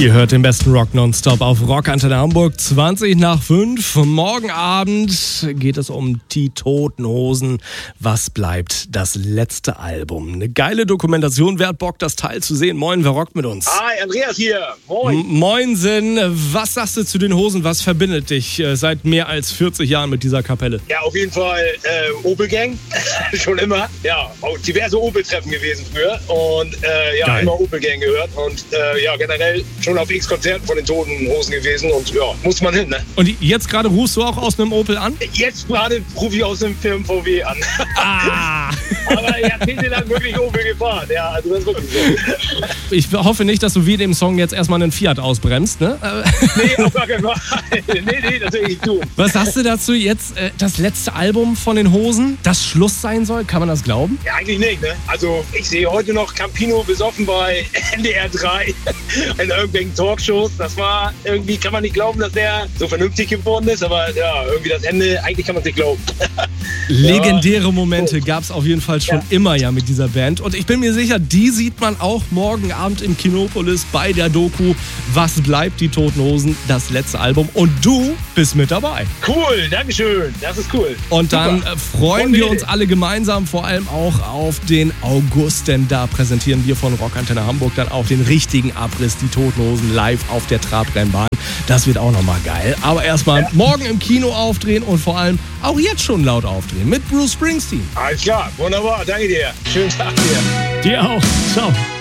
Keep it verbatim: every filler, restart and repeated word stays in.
Ihr hört den besten Rock nonstop auf Rockantenne Hamburg, zwanzig nach fünf. Morgen Abend geht es um die Toten Hosen. Was bleibt? Das letzte Album. Eine geile Dokumentation. Wer hat Bock, das Teil zu sehen? Moin, wer rockt mit uns? Hi, Andreas hier. Moin. M- Moinsen. Was sagst du zu den Hosen? Was verbindet dich äh, seit mehr als vierzig Jahren mit dieser Kapelle? Ja, auf jeden Fall äh, Opel-Gang. Schon immer. Ja, auch diverse Opel-Treffen gewesen früher. Und äh, ja, Geil. immer Opel-Gang gehört. Und äh, ja, generell schon auf x Konzerten von den Toten Hosen gewesen. Und ja, muss man hin, ne? Und jetzt gerade rufst du auch aus einem Opel an? Jetzt gerade rufe ich aus dem Firmen V W an. Ah! Aber jahrzehntelang wirklich Opel gefahren. Ja, also das ist wirklich so. Ich hoffe nicht, dass du wie dem Song jetzt erstmal einen Fiat ausbremst, ne? Nee, auf gar keinen Fall. Nee, nee, das will ich nicht tun. Was sagst du dazu jetzt, äh, das letzte Album von den Hosen, das Schluss sein soll? Kann man das glauben? Ja, eigentlich nicht, ne? Also ich sehe heute noch Campino besoffen bei N D R drei in irgendwelchen Talkshows. Das war irgendwie, kann man nicht glauben, dass der so vernünftig geworden ist, aber ja, irgendwie das Ende, eigentlich kann man es nicht glauben. Legendäre Momente gab es auf jeden Fall schon Ja. immer ja mit dieser Band. Und ich bin mir sicher, die sieht man auch morgen Abend im Kinopolis bei der Doku Was bleibt, die Toten Hosen, das letzte Album. Und du bist mit dabei. Cool, Dankeschön, das ist cool. Und dann Super. äh, freuen Und wir die- uns alle gemeinsam vor allem auch auf den August, denn da präsentieren wir von Rockantenne Hamburg dann auch den richtigen Abriss, die Toten Hosen live auf der Trabrennbahn. Das wird auch nochmal geil. Aber erstmal morgen im Kino aufdrehen und vor allem auch jetzt schon laut aufdrehen mit Bruce Springsteen. Alles klar, wunderbar, danke dir. Schönen Tag dir. Dir auch. Ciao.